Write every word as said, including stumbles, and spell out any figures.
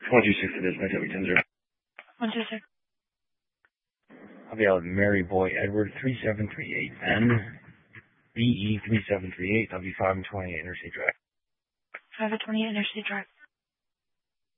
one two six, it is. My W ten zero. one two six. I'll be out Mary Boy Edward three seven three eight N B E three seven three eight W five and twenty-eight Interstate Drive. five and twenty-eight Interstate Drive.